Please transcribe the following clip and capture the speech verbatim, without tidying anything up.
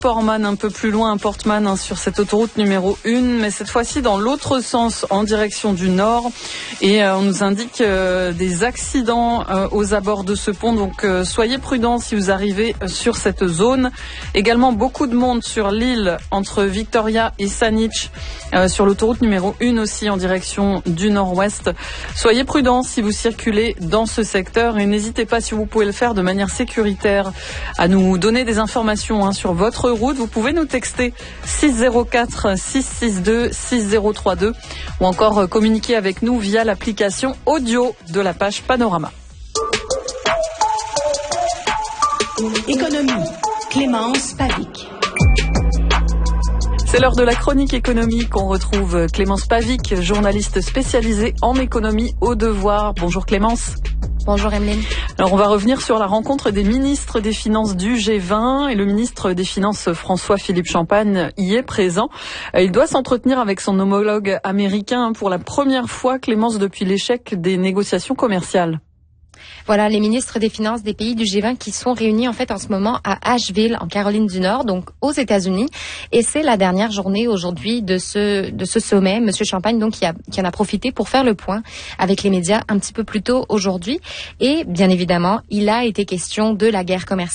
Portman, un peu plus loin à Portman, hein, sur cette autoroute numéro un, mais cette fois-ci dans l'autre sens, en direction du nord. Et euh, on nous indique euh, des accidents euh, aux abords de ce pont, donc euh, soyez prudents si vous arrivez sur cette zone. Également beaucoup de monde sur l'île entre Victoria et Saanich, euh, sur l'autoroute numéro un aussi en direction du nord-ouest. Soyez prudents si vous circulez dans ce secteur et n'hésitez pas, si vous pouvez le faire de manière sécuritaire, à nous donner des informations hein, sur votre route. Vous pouvez nous texter six zéro quatre six six deux six zéro trois deux ou encore communiquer avec nous via l'application audio de la page Panorama. Économie, Clémence Pavic. C'est l'heure de la chronique économique. On retrouve Clémence Pavic, journaliste spécialisée en économie au Devoir. Bonjour Clémence. Bonjour Emeline. Alors on va revenir sur la rencontre des ministres des Finances du G vingt et le ministre des Finances François-Philippe Champagne y est présent. Il doit s'entretenir avec son homologue américain pour la première fois, Clémence, depuis l'échec des négociations commerciales. Voilà, les ministres des Finances des pays du G vingt qui sont réunis en fait en ce moment à Asheville, en Caroline du Nord, donc aux États-Unis. Et c'est la dernière journée aujourd'hui de ce de ce sommet. Monsieur Champagne, donc, qui, a, qui en a profité pour faire le point avec les médias un petit peu plus tôt aujourd'hui. Et bien évidemment, il a été question de la guerre commerciale